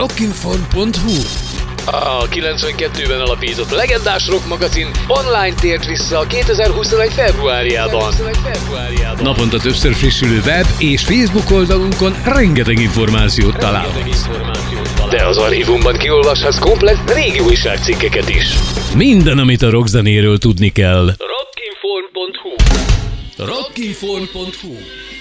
Rockinform.hu. A 92-ben alapított legendás rock magazin online tért vissza a 2021 februárjában. Naponta többször frissülő web és Facebook oldalunkon rengeteg információt találhatsz. De az archívumban kiolvashatsz komplett régi újságcikkeket is. Minden, amit a rockzenéről tudni kell. Rockinform.hu. Rockinform.hu